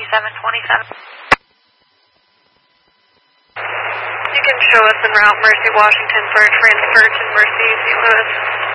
2727. You can show us en route Mercy, Washington for a transfer to Mercy, St. Louis.